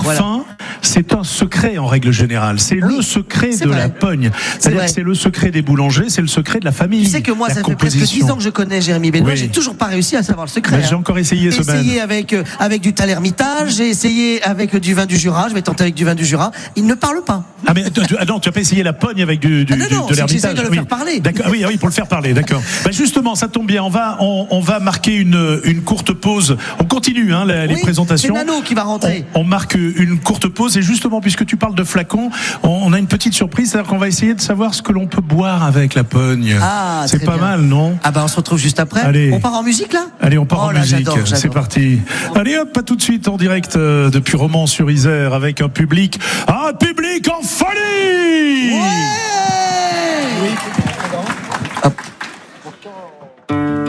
parfum, c'est un secret en règle générale. C'est le secret de la Pogne. C'est-à-dire que c'est le secret des boulangers, c'est le secret de la famille. Tu sais que moi, ça fait presque 10 ans que je connais Jérémy Benoît, j'ai toujours pas réussi à savoir le secret. J'ai encore essayé ce matin. J'ai essayé avec du Thalermitage, j'ai essayé avec du vin du Jura, je vais tenter avec du vin du Jura. Il ne parle pas. Ah mais non, tu as pas essayé la Pogne avec de l'Hermitage. J'essaie de le faire parler. D'accord. Oui, pour le faire parler, d'accord. Justement, ça tombe bien, on va marquer une courte pause. On continue les présentations. C'est Nano qui va rentrer. On marque une courte pause et justement, puisque tu parles de flacons, on a une petite surprise, c'est-à-dire qu'on va essayer de savoir ce que l'on peut boire avec la Pogne. C'est pas mal, non? On se retrouve juste après. Allez. On part en musique là? Allez, on part en musique. J'adore. C'est parti. Allez hop, pas tout de suite en direct depuis Romans-sur-Isère avec un public en folie. Ouais. Oui.